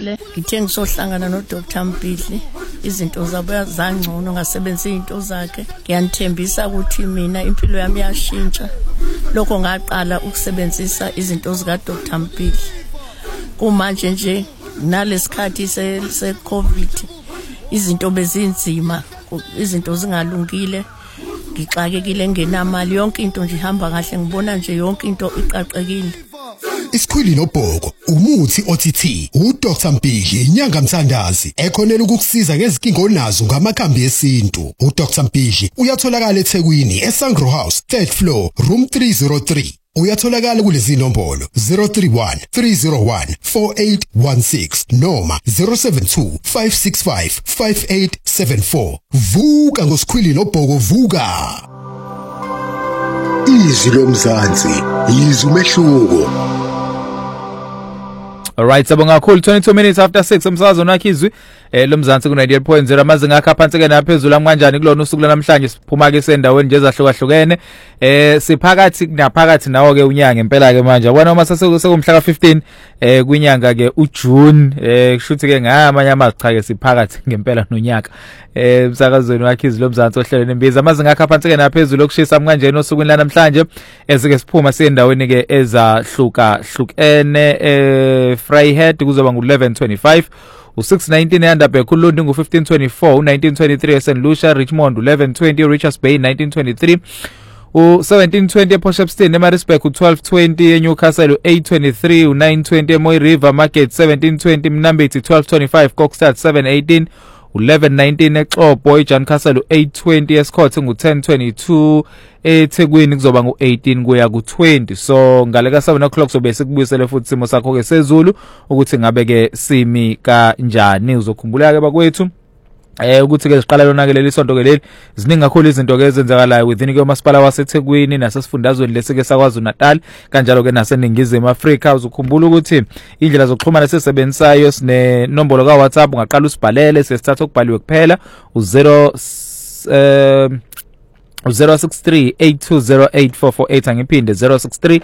Sibongile ngithe ngisohlangana no Dr Mpidli izinto zabo zangcono ngasebenzisa izinto zakhe ngiyanithembisa ukuthi mina impilo yami yashintsha lokho ngaqala ukusebenzisa izinto zika Dr Mpidli kumanje nje nalesikhathi se COVID izinto bezinzima izinto zingalungile ngixakekile ngenamali yonke into nje ihamba kahle ngibona nje yonke into iqaqekile. Isikhwili nobhoko umuthi OTT uDr Mpidli inyanga mthandazi ekhonela ukukusiza ngezinkinga onazo ngamakhambi esintu. uDr Mpidli uyatholakala eThekwini eSangro House 3rd floor room 303. Uyatholakala kulezi nombolo 031 301 4816 noma 072 565 5874. Vuka ngosikhwili nobhoko vuka. Izwi lomzansi izwi umehluko. Alright, sabonga kakhulu. 22 minutes after 6 umsakazo nakho izwi lomzansi ku 98.0 amazinga akha phansi ke naphezulu kanjani kulona usuku namhlanje siphuma ke sendaweni nje ezahlukahlukene siphakathi naphakathi nawo ke unyanga impela ke manje yabona uma sekumhla ka15 kwinyanga ke uJune kushuthi ke ngamanye amazicha ke siphakathi ngempela nonyaka umsakazweni wakhe izwi lomzansi ohlelweni imbiza amazinga akha phansi ke naphezulu okushisa kanjani osukwini la namhlanje esike siphuma sendaweni ke ezahlukene Vryheid kuzoba ngu1125 u619 eYandabek uLundi ngu1524 u1923 eSt Lucia Richmond 1120 Richards Bay 1923 u1720 ePortshepstone eMaritzburg u1220 eNewcastle u823 u920 eMoy River Market 1720 Mnambithi 1225 Kokstad 718 u1119 eXhobo eJohn Castle u820 eScott ngu1022 eThekwini kuzoba ngu18 kuya ku20 so ngale ka 7 o'clock sobe sikubuyisele futhi simo sakho ke sezulu ukuthi ngabe ke simi kanjani uzokhumbula ke bakwethu ukuthi ke siqala lona ke leli sonto ke leli ziningi kakhulu izinto ke ezenzakalayo within ke umasipala waseThekwini nasesifundazweni lesike saKwaZulu-Natal kanjalo ke naseNingizimu Afrika uzukhumbula ukuthi indlela zokuxhumana sesebenzisayo sine nombolo ka WhatsApp ungaqala usibhalele sesithatha okubhaliwe kuphela u063 8208 angiphinde 063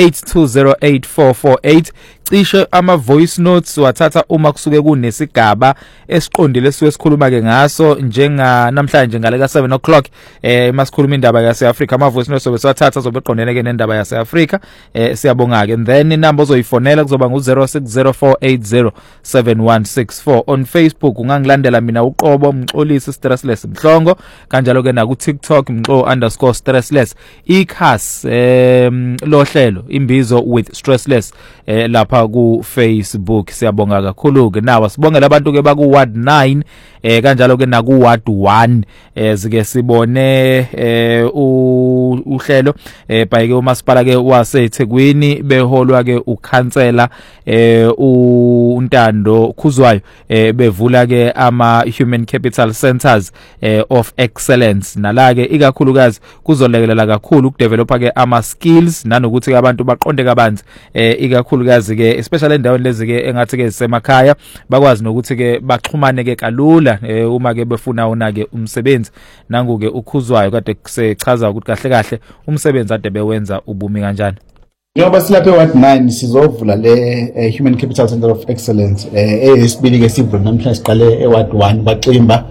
8208 cishe ama voice notes wathatha uma kusuke kunesigaba esiqondile sikhuluma ke ngaso njenga namhlanje ngale ka 7 o'clock masikhuluma indaba yaseAfrika ama voice notes sobesathatha zobeqondene ke nendaba yaseAfrika siyabonga ke then inamba ozoyifonela kuzoba ngu0604807164 on Facebook ungangilandela mina uqobo Mxolisi Stressless Mhlongo kanjalo ke na ku TikTok _stressless ikhas lohlelo imbizo with stressless lapha ku Facebook siyabonga kakhulu ke nawa sibongela abantu ke baku ward 9 kanjalo ke na ku ward 1 zike sibone uhlelo bayike umasipala ke waseThekwini beholwa ke ukhansela uNtando Khuzwayo bevula ke ama human capital centers of excellence nala ke ikakhulukazi kuzolekelela kakhulu ukudevelopa ke ama skills nanokuthi abantu baqonde kabanzi ikakhulukazi ke especially endaweni lezi ke engathi ke semakhaya bakwazi nokuthi ke baxhumane ke kalula uma ke befuna una ke umsebenzi nangu ke ukhuzwayo kade sechaza ukuthi kahle kahle umsebenzi ade bewenza ubumi kanjani. Njengoba silapha eWard 9 sizovula le Human Capital Center of Excellence eyesibili ke sivula namhlanje siqale eWard 1 baximba